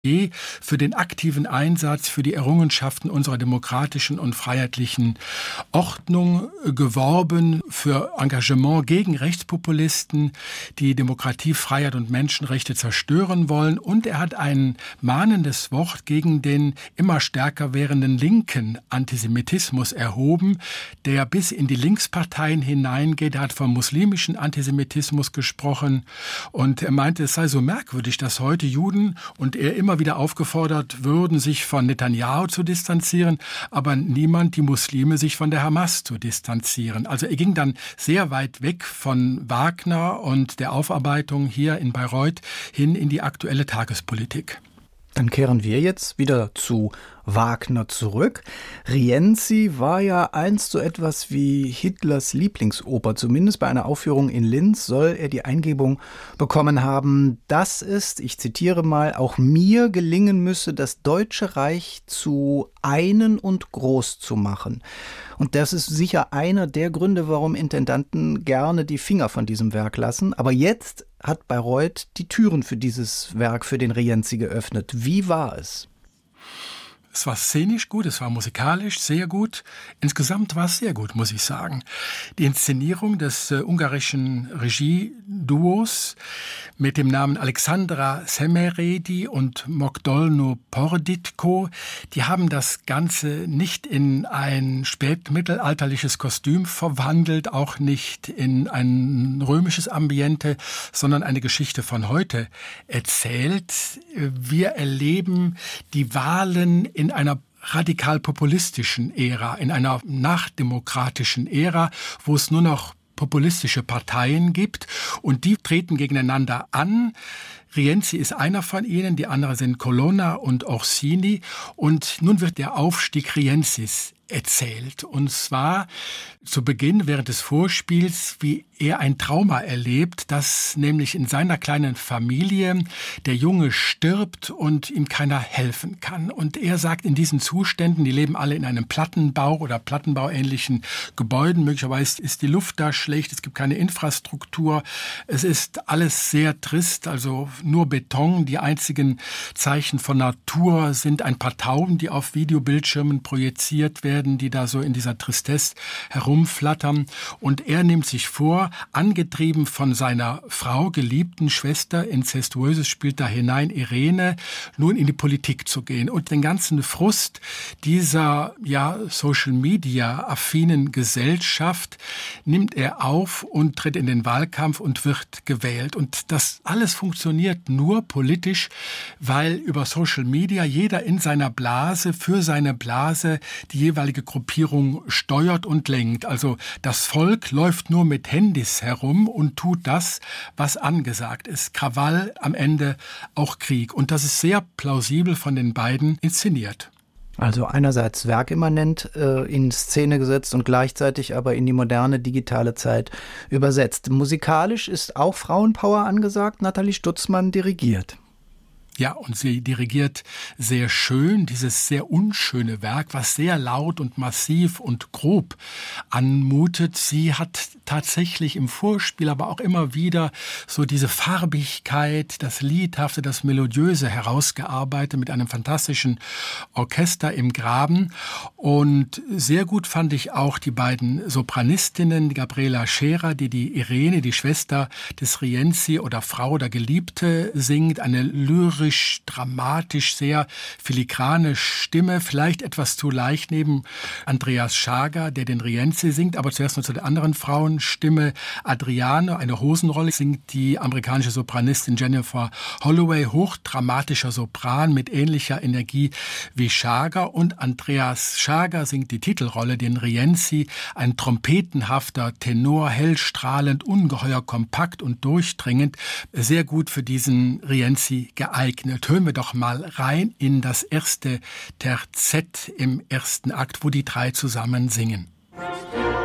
für den aktiven Einsatz für die Errungenschaften unserer demokratischen und freiheitlichen Ordnung geworben, für Engagement gegen Rechtspopulisten, die Demokratie, Freiheit und Menschenrechte zerstören wollen. Und er hat ein mahnendes Wort gegen den immer stärker werdenden linken Antisemitismus erhoben, der bis in die Linksparteien hineingeht. Er hat vom muslimischen Antisemitismus gesprochen und er meinte, es sei so merkwürdig, dass heute Juden und er immer wieder aufgefordert würden, sich von Netanyahu zu distanzieren, aber niemand die Muslime sich von der Hamas zu distanzieren. Also er ging dann sehr weit weg von Wagner und der Aufarbeitung hier in Bayreuth hin in die aktuelle Tagespolitik. Dann kehren wir jetzt wieder zu Wagner zurück. Rienzi war ja einst so etwas wie Hitlers Lieblingsoper. Zumindest bei einer Aufführung in Linz soll er die Eingebung bekommen haben, dass es, ich zitiere mal, auch mir gelingen müsse, das Deutsche Reich zu einen und groß zu machen. Und das ist sicher einer der Gründe, warum Intendanten gerne die Finger von diesem Werk lassen. Aber jetzt hat Bayreuth die Türen für dieses Werk, für den Rienzi geöffnet. Wie war es? Es war szenisch gut, es war musikalisch sehr gut. Insgesamt war es sehr gut, muss ich sagen. Die Inszenierung des ungarischen Regieduos mit dem Namen Alexandra Szemerédi und Mogdolno Porditko, die haben das Ganze nicht in ein spätmittelalterliches Kostüm verwandelt, auch nicht in ein römisches Ambiente, sondern eine Geschichte von heute erzählt. Wir erleben die Wahlen in einer radikal-populistischen Ära, in einer nachdemokratischen Ära, wo es nur noch populistische Parteien gibt und die treten gegeneinander an. Rienzi ist einer von ihnen, die anderen sind Colonna und Orsini und nun wird der Aufstieg Rienzis erzählt. Und zwar zu Beginn während des Vorspiels, wie er ein Trauma erlebt, dass nämlich in seiner kleinen Familie der Junge stirbt und ihm keiner helfen kann. Und er sagt, in diesen Zuständen, die leben alle in einem Plattenbau oder plattenbauähnlichen Gebäuden, möglicherweise ist die Luft da schlecht, es gibt keine Infrastruktur, es ist alles sehr trist, also nur Beton. Die einzigen Zeichen von Natur sind ein paar Tauben, die auf Videobildschirmen projiziert werden, die da so in dieser Tristesse herumflattern. Und er nimmt sich vor, angetrieben von seiner Frau, geliebten Schwester, Inzestuöses spielt da hinein, Irene, nun in die Politik zu gehen und den ganzen Frust dieser Social-Media-affinen Gesellschaft nimmt er auf und tritt in den Wahlkampf und wird gewählt. Und das alles funktioniert nur politisch, weil über Social Media jeder in seiner Blase, für seine Blase die jeweilige Gruppierung steuert und lenkt. Also das Volk läuft nur mit Handys herum und tut das, was angesagt ist. Krawall, am Ende auch Krieg. Und das ist sehr plausibel von den beiden inszeniert. Also einerseits werkimmanent in Szene gesetzt und gleichzeitig aber in die moderne digitale Zeit übersetzt. Musikalisch ist auch Frauenpower angesagt. Nathalie Stutzmann dirigiert. Ja, und sie dirigiert sehr schön dieses sehr unschöne Werk, was sehr laut und massiv und grob anmutet. Sie hat tatsächlich im Vorspiel, aber auch immer wieder so diese Farbigkeit, das Liedhafte, das Melodiöse herausgearbeitet mit einem fantastischen Orchester im Graben. Und sehr gut fand ich auch die beiden Sopranistinnen, die Gabriela Scherer, die Irene, die Schwester des Rienzi oder Frau oder Geliebte singt, eine lyrisch, dramatisch, sehr filigrane Stimme, vielleicht etwas zu leicht neben Andreas Schager, der den Rienzi singt, aber zuerst noch zu der anderen Frauenstimme. Adriane, eine Hosenrolle, singt die amerikanische Sopranistin Jennifer Holloway, hochdramatischer Sopran mit ähnlicher Energie wie Schager, und Andreas Schager singt die Titelrolle, den Rienzi, ein trompetenhafter Tenor, hellstrahlend, ungeheuer kompakt und durchdringend, sehr gut für diesen Rienzi geeignet. Hören wir doch mal rein in das erste Terzett im ersten Akt, wo die drei zusammen singen.